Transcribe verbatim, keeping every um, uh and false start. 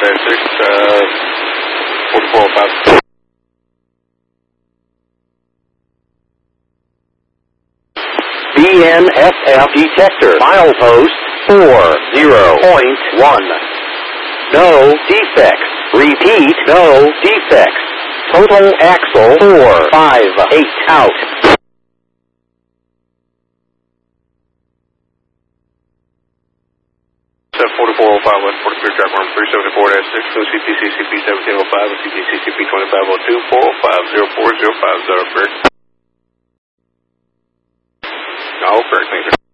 six, uh, forty-four oh five. B N S F detector, milepost four zero point one. No defects. Repeat, no defects. Total axle four five eight out. forty-four oh five, West forty-three, track one three seventy-four dash six, no C P C C P seventeen oh five, and C P C C P twenty-five oh two, four oh five, zero four zero five, is that correct? No, correct, thank you.